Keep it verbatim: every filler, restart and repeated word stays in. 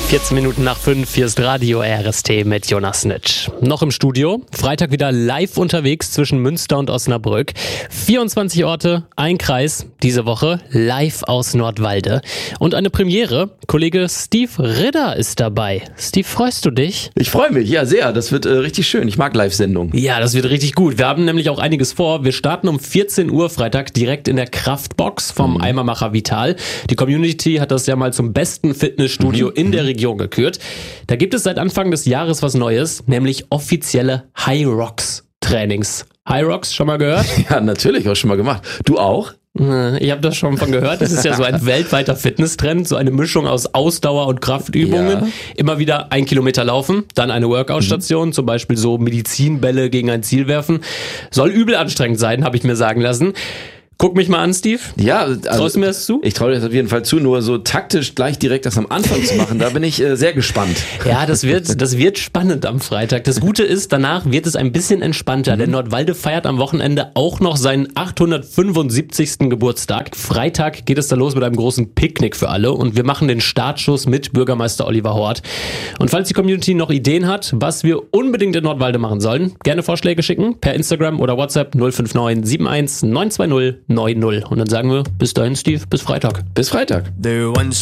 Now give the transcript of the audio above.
vierzehn Minuten nach fünf, hier ist Radio R S T mit Jonas Nitsch. Noch im Studio, Freitag wieder live unterwegs zwischen Münster und Osnabrück. vierundzwanzig Orte, ein Kreis, diese Woche live aus Nordwalde. Und eine Premiere, Kollege Steve Ridder ist dabei. Steve, freust du dich? Ich freue mich, ja sehr, das wird äh, richtig schön, ich mag Live-Sendungen. Ja, das wird richtig gut. Wir haben nämlich auch einiges vor. Wir starten um vierzehn Uhr Freitag direkt in der Kraftbox vom mhm. Eimermacher Vital. Die Community hat das ja mal zum besten Fitnessstudio mhm. in der Region gekürt. Da gibt es seit Anfang des Jahres was Neues, nämlich offizielle High Rocks Trainings. High Rocks, schon mal gehört? Ja, natürlich, auch schon mal gemacht. Du auch? Ich habe das schon von gehört. Das ist ja so ein weltweiter Fitnesstrend, so eine Mischung aus Ausdauer- und Kraftübungen. Ja. Immer wieder ein Kilometer laufen, dann eine Workout-Station, mhm. zum Beispiel so Medizinbälle gegen ein Ziel werfen. Soll übel anstrengend sein, habe ich mir sagen lassen. Guck mich mal an, Steve. Ja, also traust du mir das zu? Ich traue dir das auf jeden Fall zu, nur so taktisch gleich direkt das am Anfang zu machen, da bin ich äh, sehr gespannt. Ja, das wird, das wird spannend am Freitag. Das Gute ist, danach wird es ein bisschen entspannter, mhm. denn Nordwalde feiert am Wochenende auch noch seinen achthundertfünfundsiebzigsten Geburtstag. Freitag geht es da los mit einem großen Picknick für alle und wir machen den Startschuss mit Bürgermeister Oliver Hort. Und falls die Community noch Ideen hat, was wir unbedingt in Nordwalde machen sollen, gerne Vorschläge schicken per Instagram oder WhatsApp null fünf neun sieben eins neun zwei null neun null. Und dann sagen wir bis dahin, Steve, bis Freitag. Bis Freitag.